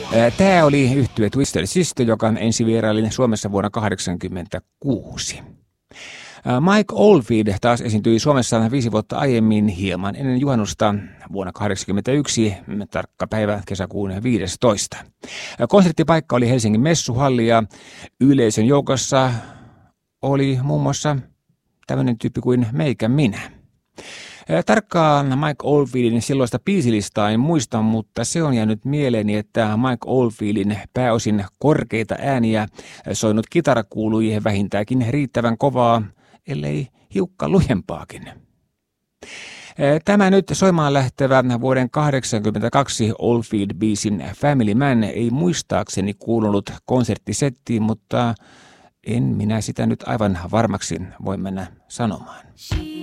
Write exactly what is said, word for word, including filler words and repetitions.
Tämä oli yhtye Twisted Sister, joka ensi vieraili Suomessa vuonna tuhatyhdeksänsataakahdeksankymmentäkuusi. Mike Oldfield taas esiintyi Suomessa viisi vuotta aiemmin hieman ennen juhannusta vuonna tuhatyhdeksänsataakahdeksankymmentäyksi, tarkka päivä kesäkuun viidestoista. Konserttipaikka oli Helsingin messuhalli ja yleisön joukossa oli muun muassa tämmöinen tyyppi kuin Meikä minä. Tarkkaan Mike Oldfieldin silloista biisilistaa en muista, mutta se on jäänyt mieleeni, että Mike Oldfieldin pääosin korkeita ääniä soinut kitara kuului vähintäänkin riittävän kovaa, ellei hiukka lujempaakin. Tämä nyt soimaan lähtevä vuoden tuhatyhdeksänsataakahdeksankymmentäkaksi Oldfield-biisin Family Man ei muistaakseni kuulunut konserttisettiin, mutta en minä sitä nyt aivan varmaksi voi mennä sanomaan.